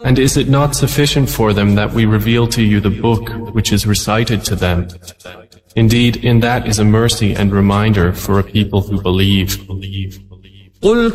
And is it not sufficient for them that we reveal to you the book which is recited to them? Indeed, in that is a mercy and reminder for a people who believe. قل